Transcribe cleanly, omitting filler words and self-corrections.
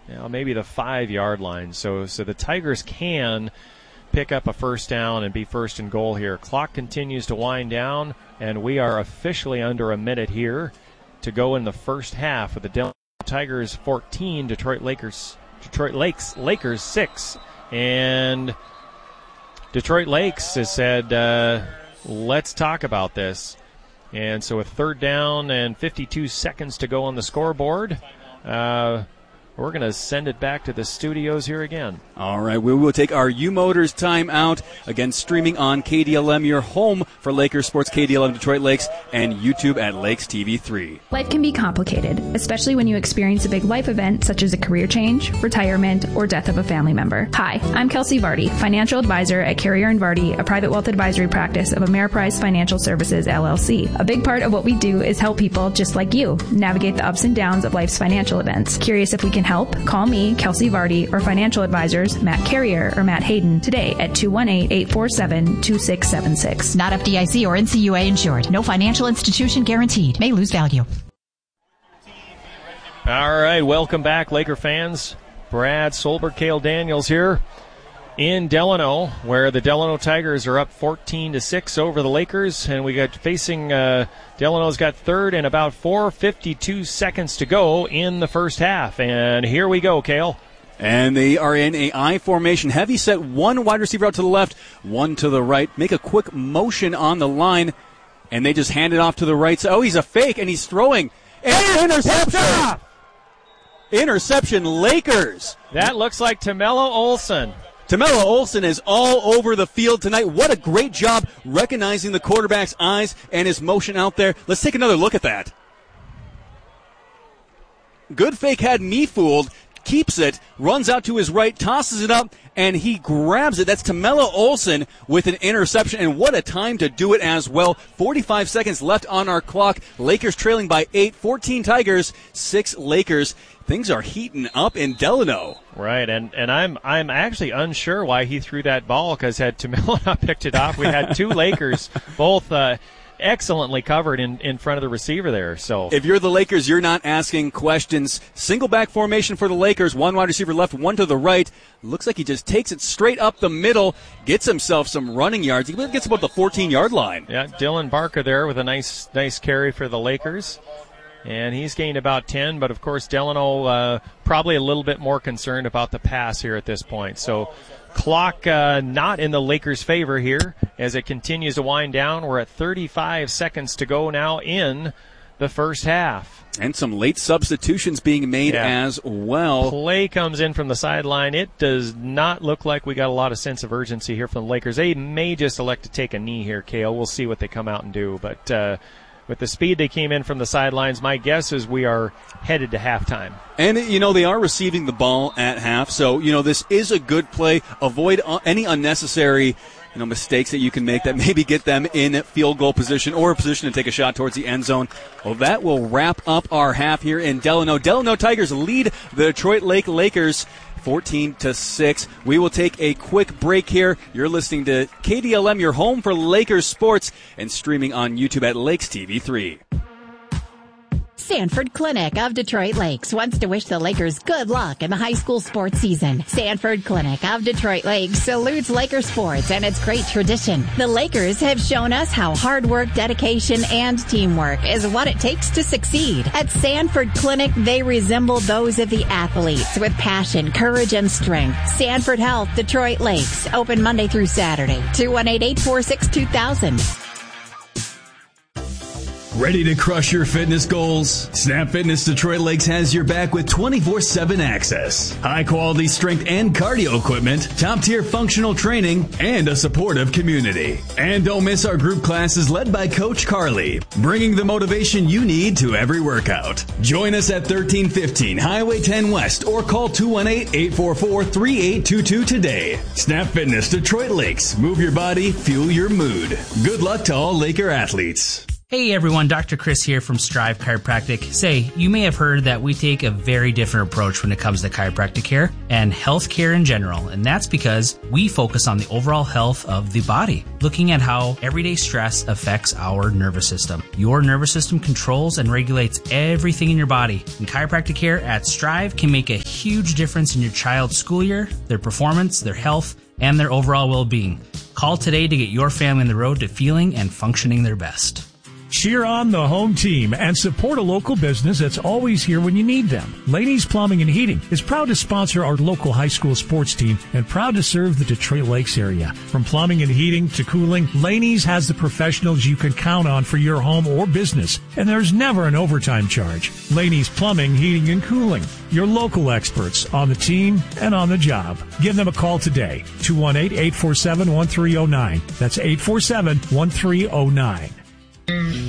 maybe the 5-yard line. So the Tigers can pick up a first down and be first and goal here. Clock continues to wind down, and we are officially under a minute here to go in the first half with the Delano Tigers 14, Detroit Lakes 6. And Detroit Lakes has said, let's talk about this. And so with 3rd down and 52 seconds to go on the scoreboard, we're going to send it back to the studios here again. All right, we will take our U-Motors timeout. Again, streaming on KDLM, your home for Lakers sports, KDLM Detroit Lakes, and YouTube at Lakes TV 3. Life can be complicated, especially when you experience a big life event such as a career change, retirement, or death of a family member. Hi, I'm Kelsey Vardy, financial advisor at Carrier & Vardy, a private wealth advisory practice of Ameriprise Financial Services, LLC. A big part of what we do is help people just like you navigate the ups and downs of life's financial events. Curious if we can help? Call me, Kelsey Vardy, or financial advisors Matt Carrier or Matt Hayden today at 218-847-2676. Not FDIC or NCUA insured. No financial institution guaranteed. May lose value. All right, welcome back, Laker fans. Brad Solberg, Cale Daniels here in Delano, where the Delano Tigers are up 14-6 over the Lakers, and we got facing Delano's got 3rd and about 4:52 seconds to go in the first half. And here we go, Cale. And they are in a I formation. Heavy set, 1 wide receiver out to the left, 1 to the right. Make a quick motion on the line, and they just hand it off to the right. Oh, he's a fake, and he's throwing. And interception! Interception, Lakers. That looks like Tamello Olsen. Tamello Olsen is all over the field tonight. What a great job recognizing the quarterback's eyes and his motion out there. Let's take another look at that. Good fake, had me fooled. Keeps it, runs out to his right, tosses it up, and he grabs it. That's Tamello Olsen with an interception, and what a time to do it as well. 45 seconds left on our clock. Lakers trailing by 8, 14 Tigers, 6 Lakers. Things are heating up in Delano. Right, and I'm actually unsure why he threw that ball, because had Tamello not picked it off, we had 2 Lakers, both excellently covered in front of the receiver there. So if you're the Lakers, you're not asking questions. Single back formation for the Lakers. 1 wide receiver left, 1 to the right. Looks like he just takes it straight up the middle, gets himself some running yards. He gets about the 14-yard line. Yeah, Dylan Barker there with a nice carry for the Lakers. And he's gained about 10, but of course Delano probably a little bit more concerned about the pass here at this point. So clock not in the Lakers' favor here as it continues to wind down. We're at 35 seconds to go now in the first half. And some late substitutions being made as well. Play comes in from the sideline. It does not look like we got a lot of sense of urgency here from the Lakers. They may just elect to take a knee here, Cale. We'll see what they come out and do. But with the speed they came in from the sidelines, my guess is we are headed to halftime. And, they are receiving the ball at half, so, this is a good play. Avoid any unnecessary, mistakes that you can make that maybe get them in field goal position or a position to take a shot towards the end zone. Well, that will wrap up our half here in Delano. Delano Tigers lead the Detroit Lakers 14-6. We will take a quick break here. You're listening to KDLM, your home for Lakers sports, and streaming on YouTube at Lakes TV 3. Sanford Clinic of Detroit Lakes wants to wish the Lakers good luck in the high school sports season. Sanford Clinic of Detroit Lakes salutes Laker sports and its great tradition. The Lakers have shown us how hard work, dedication, and teamwork is what it takes to succeed. At Sanford Clinic, they resemble those of the athletes with passion, courage, and strength. Sanford Health, Detroit Lakes, open Monday through Saturday. 218-846-2000. Ready to crush your fitness goals? Snap Fitness Detroit Lakes has your back with 24/7 access. High-quality strength and cardio equipment, top-tier functional training, and a supportive community. And don't miss our group classes led by Coach Carly, bringing the motivation you need to every workout. Join us at 1315 Highway 10 West or call 218-844-3822 today. Snap Fitness Detroit Lakes. Move your body, fuel your mood. Good luck to all Laker athletes. Hey everyone, Dr. Chris here from Strive Chiropractic. Say, you may have heard that we take a very different approach when it comes to chiropractic care and health care in general, and that's because we focus on the overall health of the body, looking at how everyday stress affects our nervous system. Your nervous system controls and regulates everything in your body, and chiropractic care at Strive can make a huge difference in your child's school year, their performance, their health, and their overall well-being. Call today to get your family on the road to feeling and functioning their best. Cheer on the home team and support a local business that's always here when you need them. Laney's Plumbing and Heating is proud to sponsor our local high school sports team and proud to serve the Detroit Lakes area. From plumbing and heating to cooling, Laney's has the professionals you can count on for your home or business, and there's never an overtime charge. Laney's Plumbing, Heating, and Cooling, your local experts on the team and on the job. Give them a call today, 218-847-1309. That's 847-1309.